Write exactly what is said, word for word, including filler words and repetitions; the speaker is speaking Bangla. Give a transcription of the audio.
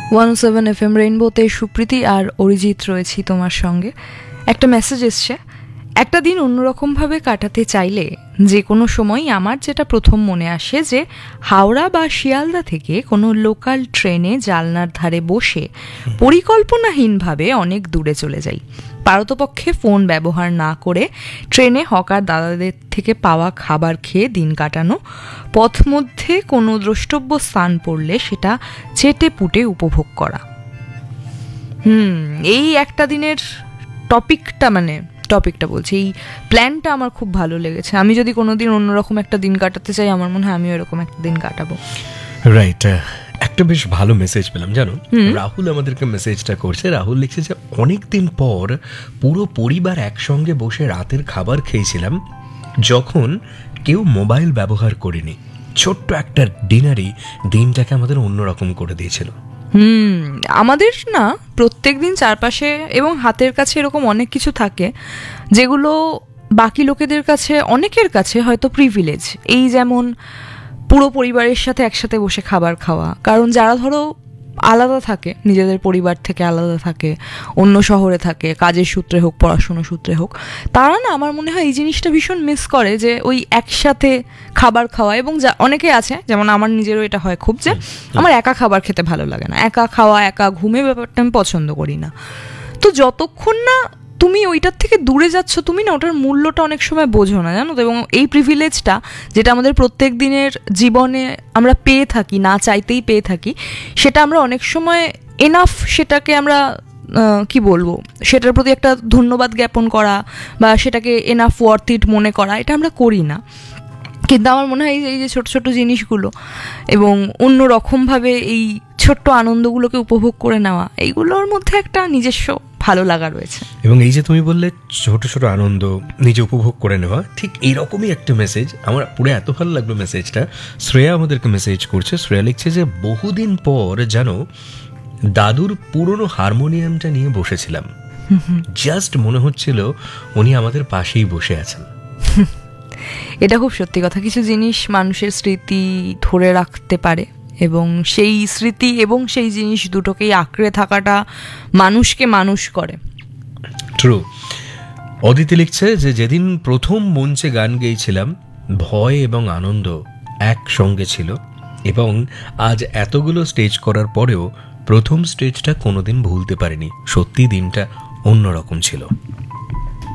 One seven F M রেইনবোতে Supriti আর অরিজিৎ রয়েছি তোমার সঙ্গে। একটা মেসেজ এসছে, একটা দিন অন্যরকমভাবে কাটাতে চাইলে যে কোনো সময় আমার যেটা প্রথম মনে আসে যে হাওড়া বা শিয়ালদা থেকে কোনো লোকাল ট্রেনে জানলার ধারে বসে পরিকল্পনাহীনভাবে অনেক দূরে চলে যাই। পারতপক্ষে ফোন ব্যবহার না করে ট্রেনে হকার দাদাদের থেকে পাওয়া খাবার খেয়ে দিন কাটানো, পথ মধ্যে কোনো দ্রষ্টব্য স্থান পড়লে সেটা চেটে পুটে উপভোগ করা। হুম এই একটা দিনের টপিকটা মানে টপিকটা বলছি এই প্ল্যানটা আমার খুব ভালো লেগেছে। আমি যদি কোনোদিন অন্যরকম একটা দিন কাটাতে চাই, আমার মনে হয় আমিও এরকম একটা দিন কাটাবো। রাইট, একটা বেশ ভালো মেসেজ পেলাম জানো। রাহুল আমাদেরকে মেসেজটা করছে। রাহুল লিখছে যে অনেক দিন পর পুরো পরিবার একসঙ্গে বসে রাতের খাবার খেয়েছিলাম, যখন কেউ মোবাইল ব্যবহার করেনি। ছোট্ট একটা ডিনারই দিনটাকে আমাদের অন্যরকম করে দিয়েছিল। হুম আমাদের না প্রত্যেক দিন চারপাশে এবং হাতের কাছে এরকম অনেক কিছু থাকে যেগুলো বাকি লোকেদের কাছে, অনেকের কাছে হয়তো প্রিভিলেজ। এই যেমন পুরো পরিবারের সাথে একসাথে বসে খাবার খাওয়া। কারণ যারা ধরো আলাদা থাকে, নিজেদের পরিবার থেকে আলাদা থাকে, অন্য শহরে থাকে, কাজের সূত্রে হোক পড়াশুনো সূত্রে হোক, তারা না আমার মনে হয় এই জিনিসটা ভীষণ মিস করে যে ওই একসাথে খাবার খাওয়া। এবং যা অনেকে আছে, যেমন আমার নিজেরও এটা হয় খুব, যে আমার একা খাবার খেতে ভালো লাগে না, একা খাওয়া একা ঘুমে ব্যাপারটা আমি পছন্দ করি না। তো যতক্ষণ না তুমি ওইটার থেকে দূরে যাচ্ছ, তুমি না ওটার মূল্যটা অনেক সময় বোঝো না, জানো তো। এবং এই প্রিভিলেজটা যেটা আমাদের প্রত্যেক দিনের জীবনে আমরা পেয়ে থাকি, না চাইতেই পেয়ে থাকি, সেটা আমরা অনেক সময় এনাফ সেটাকে আমরা কি বলবো, সেটার প্রতি একটা ধন্যবাদ জ্ঞাপন করা বা সেটাকে এনাফ ওয়ার্থ ইট মনে করা, এটা আমরা করি না। কিন্তু আমার মনে হয় এই যে ছোট ছোট জিনিসগুলো এবং অন্য রকমভাবে এই ছোট্ট আনন্দগুলোকে উপভোগ করে নেওয়া, এইগুলোর মধ্যে একটা নিজস্ব ভালো লাগা রয়েছে। এবং এই যে তুমি বললে ছোট ছোট আনন্দ নিজে উপভোগ করে নেওয়া, ঠিক এইরকমই একটা মেসেজ আমার পুরো এত ভালো লাগলো মেসেজটা। শ্রেয়া আমাদেরকে মেসেজ করছে। শ্রেয়া লিখছে যে বহুদিন পর জানো দাদুর পুরনো হারমোনিয়ামটা নিয়ে বসেছিলাম, জাস্ট মনে হচ্ছিল উনি আমাদের পাশেই বসে আছেন। এটা খুব সত্যি কথা। কিছু জিনিস মানুষের স্মৃতি ধরে রাখতে পারে এবং সেই স্মৃতি এবং সেই জিনিস দুটোকেই আঁকড়ে থাকাটা মানুষকে মানুষ করে। ট্রু। অদিতি লিখছে যে যেদিন প্রথম মঞ্চে গান গেয়েছিলাম, ভয় এবং আনন্দ একসঙ্গে ছিল, এবং আজ এতগুলো স্টেজ করার পরেও প্রথম স্টেজটা কোনোদিন ভুলতে পারিনি। সত্যি দিনটা অন্যরকম ছিল।